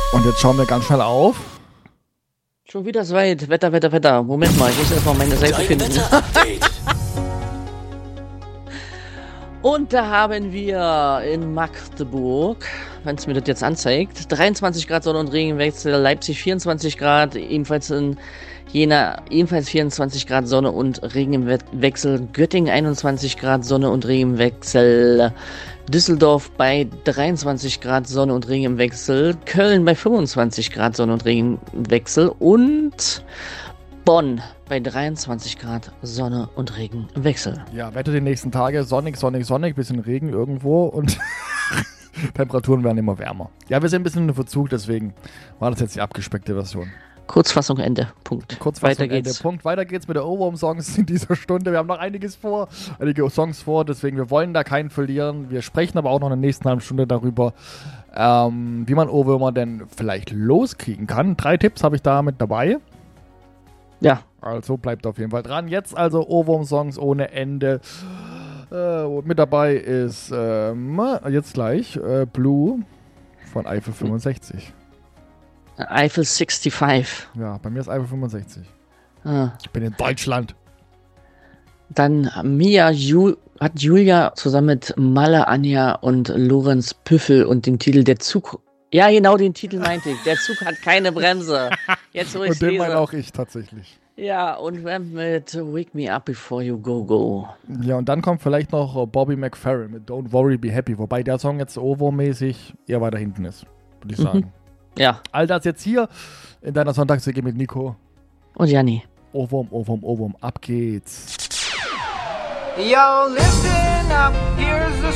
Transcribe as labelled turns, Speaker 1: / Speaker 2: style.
Speaker 1: Und jetzt schauen wir ganz schnell auf.
Speaker 2: Schon wieder so weit. Wetter. Moment mal, ich muss erstmal meine Seite finden. Und da haben wir in Magdeburg, wenn es mir das jetzt anzeigt, 23 Grad Sonne und Regenwechsel, Leipzig 24 Grad, ebenfalls in Jena ebenfalls 24 Grad Sonne und Regenwechsel, Göttingen 21 Grad Sonne und Regenwechsel, Düsseldorf bei 23 Grad Sonne und Regenwechsel, Köln bei 25 Grad Sonne und Regenwechsel und Bonn bei 23 Grad Sonne und Regenwechsel.
Speaker 1: Ja, Wetter die nächsten Tage, sonnig, bisschen Regen irgendwo und Temperaturen werden immer wärmer. Ja, wir sind ein bisschen in Verzug, deswegen war das jetzt die abgespeckte Version.
Speaker 2: Kurzfassung Ende. Punkt.
Speaker 1: Weiter geht's. Punkt. Weiter geht's mit der Ohrwurm-Songs in dieser Stunde. Wir haben noch einige Songs vor, deswegen wir wollen da keinen verlieren. Wir sprechen aber auch noch in der nächsten halben Stunde darüber, wie man Ohrwürmer denn vielleicht loskriegen kann. 3 Tipps habe ich da mit dabei.
Speaker 2: Ja.
Speaker 1: Also bleibt auf jeden Fall dran. Jetzt also Ohrwurm-Songs ohne Ende. Mit dabei ist jetzt gleich Blue von Eiffel 65.
Speaker 2: Eiffel 65.
Speaker 1: Ja, bei mir ist Eiffel 65.
Speaker 2: Ah.
Speaker 1: Ich bin in Deutschland.
Speaker 2: Dann hat Julia zusammen mit Malle, Anja und Lorenz Püffel und den Titel Der Zug. Ja, genau, den Titel meinte ich. Der Zug hat keine Bremse. Jetzt, wo ich
Speaker 1: und den meine auch ich tatsächlich.
Speaker 2: Ja, und mit Wake Me Up Before You Go.
Speaker 1: Ja, und dann kommt vielleicht noch Bobby McFerrin mit Don't Worry, Be Happy. Wobei der Song jetzt Ohrwurm-mäßig eher weiter hinten ist, würde ich sagen.
Speaker 2: Ja.
Speaker 1: All das jetzt hier in deiner Sonntags-WG mit Nico.
Speaker 2: Und Janni.
Speaker 1: Ohrwurm, ab geht's.
Speaker 3: Yo, listen up, here's the